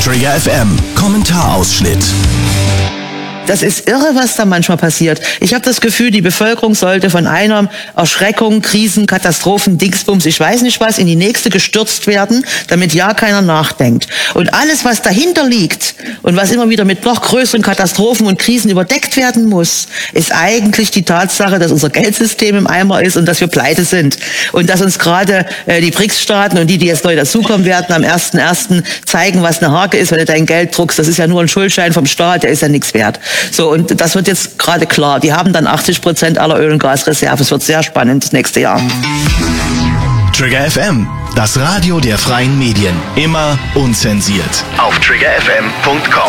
Trigger FM Kommentarausschnitt. Das ist irre, was da manchmal passiert. Ich habe das Gefühl, die Bevölkerung sollte von einer Erschreckung, Krisen, Katastrophen, Dingsbums, ich weiß nicht was, in die nächste gestürzt werden, damit ja keiner nachdenkt. Und alles, was dahinter liegt und was immer wieder mit noch größeren Katastrophen und Krisen überdeckt werden muss, ist eigentlich die Tatsache, dass unser Geldsystem im Eimer ist und dass wir pleite sind. Und dass uns gerade die BRICS-Staaten und die jetzt neu dazukommen werden, am 1.1. zeigen, was eine Hake ist, wenn du dein Geld druckst. Das ist ja nur ein Schuldschein vom Staat, der ist ja nichts wert. So, und das wird jetzt gerade klar. Die haben dann 80% aller Öl- und Gasreserven. Es wird sehr spannend das nächste Jahr. Trigger FM, das Radio der freien Medien. Immer unzensiert. Auf triggerfm.com.